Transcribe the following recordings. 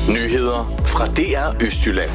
Nyheder fra DR Østjylland.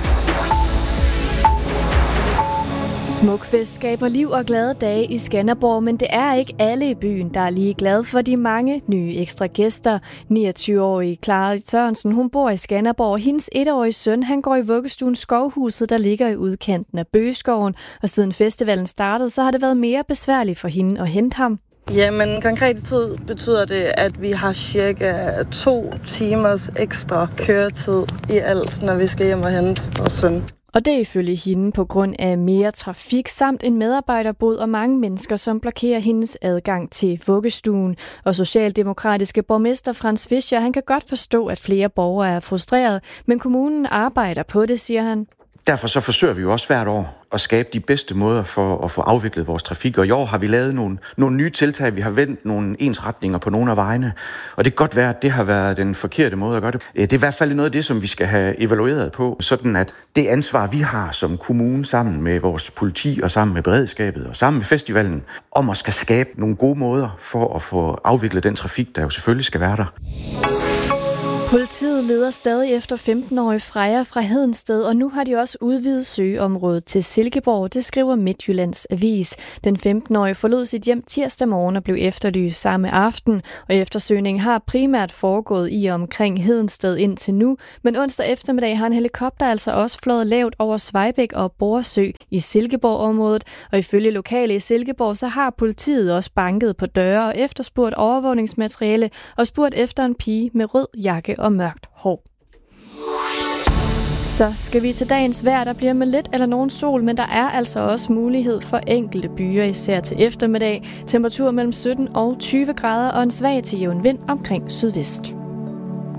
Smukfest skaber liv og glade dage i Skanderborg, men det er ikke alle i byen, der er lige glade for de mange nye ekstra gæster. 29-årige Clara Sørensen, hun bor i Skanderborg. Hendes 1-årige søn, han går i vuggestuen Skovhuset, der ligger i udkanten af Bøgeskoven. Og siden festivalen startede, så har det været mere besværligt for hende at hente ham. Jamen, konkret i tid betyder det, at vi har cirka 2 timers ekstra køretid i alt, når vi skal hjem og hente vores søn. Og det er ifølge hende på grund af mere trafik samt en medarbejderbod og mange mennesker, som blokerer hendes adgang til vuggestuen. Og socialdemokratiske borgmester Frans Fischer, han kan godt forstå, at flere borgere er frustreret, men kommunen arbejder på det, siger han. Derfor så forsøger vi jo også hvert år at skabe de bedste måder for at få afviklet vores trafik. Og i år har vi lavet nogle nye tiltag. Vi har vendt nogle ensretninger på nogle af vejene. Og det kan godt være, at det har været den forkerte måde at gøre det. Det er i hvert fald noget af det, som vi skal have evalueret på. Sådan at det ansvar, vi har som kommune sammen med vores politi og sammen med beredskabet og sammen med festivalen, om at skal skabe nogle gode måder for at få afviklet den trafik, der jo selvfølgelig skal være der. Politiet leder stadig efter 15-årige Freja fra Hedensted, og nu har de også udvidet søgeområdet til Silkeborg, det skriver Midtjyllands Avis. Den 15-årige forlod sit hjem tirsdag morgen og blev efterlyst samme aften, og eftersøgningen har primært foregået i og omkring Hedensted indtil nu, men onsdag eftermiddag har en helikopter altså også fløjet lavt over Svejbæk og Boresø i Silkeborg-området, og ifølge lokale i Silkeborg, så har politiet også banket på døre og efterspurgt overvågningsmateriale og spurgt efter en pige med rød jakke og mørkt hår. Så skal vi til dagens vejr, der bliver med lidt eller nogen sol, men der er altså også mulighed for enkelte byer, især til eftermiddag. Temperatur mellem 17 og 20 grader og en svag til jævn vind omkring sydvest.